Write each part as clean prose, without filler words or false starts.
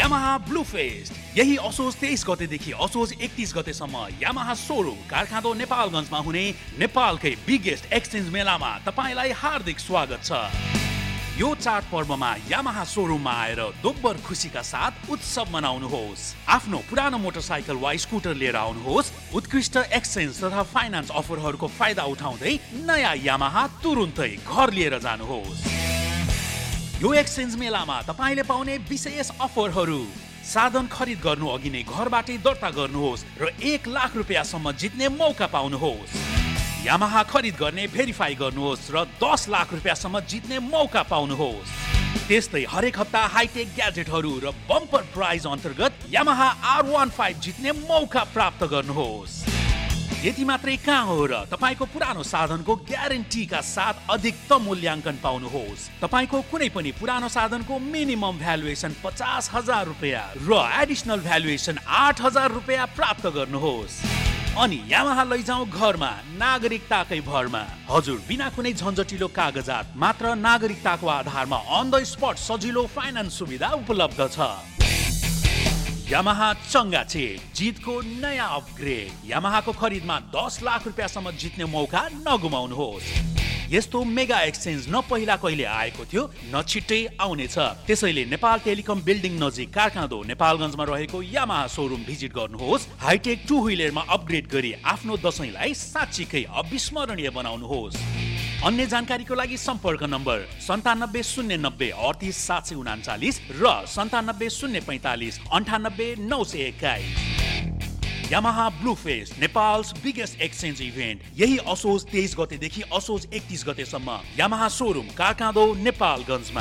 Yamaha blue fest. यही असोज 23 गतेदेखि असोज 31 गतेसम्म यामाहा सोरुम कारखाँदो नेपालगञ्जमा हुने नेपालकै बिगेस्ट एक्सचेन्ज मेलामा तपाईलाई हार्दिक स्वागत छ। यो चाड पर्वमा यामाहा सोरुममा आएर दोब्बर खुसीका साथ उत्सव मनाउनुहोस्। आफ्नो पुरानो मोटरसाइकल वा स्कुटर लिएर आउनुहोस्। उत्कृष्ट एक्सचेन्ज तथा फाइनान्स अफरहरूको फाइदा उठाउँदै नयाँ यामाहा तुरुन्तै घर लिएर जानुहोस्। यो एक्सचेन्ज मेलामा तपाईले पाउने विशेष अफरहरू: साधन खरिद गर्नु अघि नै घरबाटै दर्ता गर्नुहोस् र 1 लाख रुपैयाँसम्म जित्ने मौका पाउनुहोस्। यामाहा खरिद गर्ने भेरिफाई गर्नुहोस् र 10 लाख रुपैयाँसम्म जित्ने मौका पाउनुहोस्। त्यस्तै हरेक हप्ता हाइटेक ग्याजेटहरू र बम्पर प्राइज अन्तर्गत यामाहा R15 जित्ने मौका प्राप्त गर्नुहोस्। यति मात्रै कहाँ हो र तपाईको पुरानो साधनको ग्यारेन्टीका साथ अधिकतम मूल्याङ्कन पाउनुहोस्। तपाईको कुनै पनि पुरानो साधनको मिनिमम भ्यालुएसन 50,000 रुपैयाँ र एडिसनल भ्यालुएसन 8,000 रुपैयाँ प्राप्त गर्नुहोस्। अनि यामाहा लैजाऊ घरमा नागरिकताकै भरमा। हजुर, बिना कुनै झन्झटिलो कागजात मात्र नागरिकताको आधारमा अन द स्पट सजिलो फाइनान्स सुविधा उपलब्ध छ। यामाहा चङ्गाचे, जितको नयाँ अपग्रेड। यामाहाको खरिदमा 10 लाख रुपैयाँसम्म जित्ने मौका नगुमाउनुहोस्। यस्तो मेगा एक्सचेन्ज न पहिला कहिले आएको थियो न छिट्टै आउनेछ। त्यसैले नेपाल टेलिकम बिल्डिङ नजिक कारखाँदो नेपालगञ्जमा रहेको यामाहा सोरुम भिजिट गर्नुहोस्। हाइटेक 2 व्हिलरमा अपग्रेड गरी आफ्नो दशैंलाई साँच्चीकै अविस्मरणीय बनाउनुहोस्। अन्य जानकारीको लागि सम्पर्क नम्बर 9709 38 739 र 97 045 98 921। Yamaha blue fest, Nepals biggest exchange event, यही असोज 23 गतेदेखि असोज 31 गतेसम्म यामाहा सोरुम कारखाँदो नेपालगञ्जमा।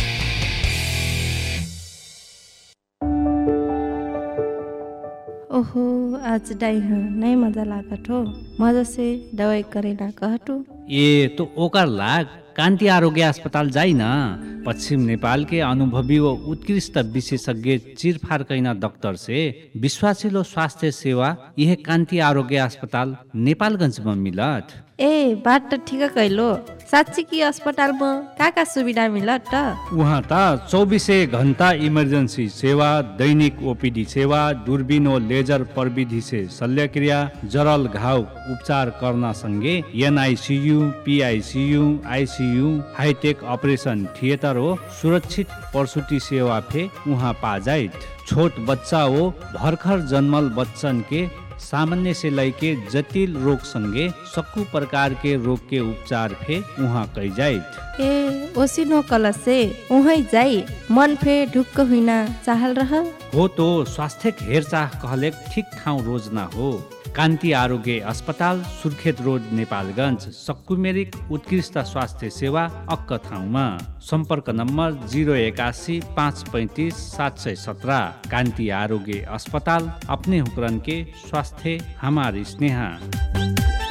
ओहो, आज डाइह नहीं मजा लागत हो। मजा से दवाई करेला कहटू। ए तो ओकर लाग कान्ति आरोग्य अस्पताल जाइ न। पश्चिम नेपाल के अनुभवी व उत्कृष्ट विशेषज्ञ चिरफार कैना डॉक्टर से विश्वासिलो स्वास्थ्य सेवा यह कान्ति आरोग्य अस्पताल नेपालगंज में मिलत। ए बात तो ठीक कैलो। साँच्ची की अस्पताल में का सुविधा मिलत त? वहाँ त 24 घंटा इमर्जेंसी सेवा, दैनिक ओपीडी सेवा, दूरबीन और लेजर प्रविधि से शल्यक्रिया, जरल घाव उपचार करना संगे NICU, PICU, ICU, hi tech operation theatre हो सुरक्षित प्रसूति सेवा फे वहाँ पा जाए। छोट बच्चा हो भर्खर जन्मल बच्चन के सामान्य से लैके जटिल रोग संगे सक्कु प्रकार के रोग के उपचार फे वहाँ कई जाए। ए ओसिनो कलश से वहीं जाई मन फे ढुक्क हुइना चाहल रह हो तो स्वास्थ्य हेरचाह कहले ठीक ठाउँ रोज ना हो। कान्ति आरोग्य अस्पताल, सुर्खेत रोड, नेपालगञ्ज। सक्कुमेरिक उत्कृष्ट स्वास्थ्य सेवा अक्क ठाउँमा। सम्पर्क नम्बर 081 535 717। कान्ति आरोग्य अस्पताल, अपने हुकरन के स्वास्थ्य हमारी स्नेहा।